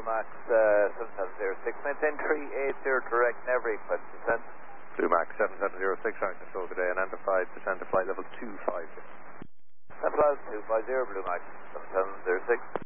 Max 7706. Maintain 380 direct, never request descent. Blue Max 7706, ground control today, and enter 5% to flight level 250. Central 250, Blue Max 7706.